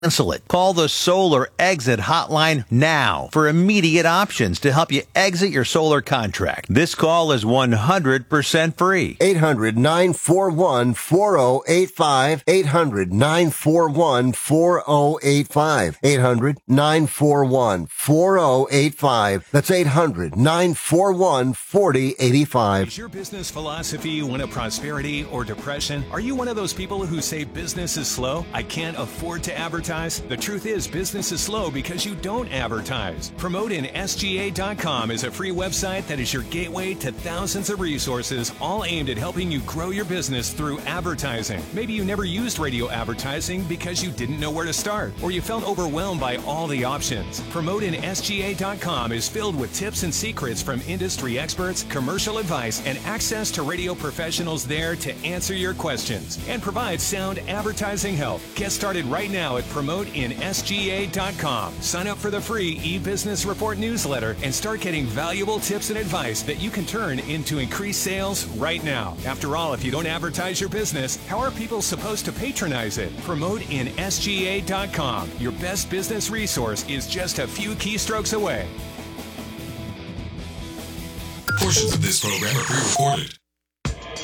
cancel it. Call the Solar Exit Hotline now for immediate options to help you exit your solar contract. This call is 100% free. 800-941-4085. 800-941-4085. 800-941-4085. That's 800-941-4085. Is your business philosophy one of prosperity or depression? Are you one of those people who say business is slow? I can't afford to advertise. The truth is, business is slow because you don't advertise. PromoteInSGA.com is a free website that is your gateway to thousands of resources, all aimed at helping you grow your business through advertising. Maybe you never used radio advertising because you didn't know where to start, or you felt overwhelmed by all the options. PromoteInSGA.com is filled with tips and secrets from industry experts, commercial advice, and access to radio professionals there to answer your questions and provide sound advertising help. Get started right now at PromoteInSGA.com. Sign up for the free e-business report newsletter and start getting valuable tips and advice that you can turn into increased sales right now. After all, if you don't advertise your business, how are people supposed to patronize it? PromoteInSGA.com. Your best business resource is just a few keystrokes away. Portions of this program are pre-recorded.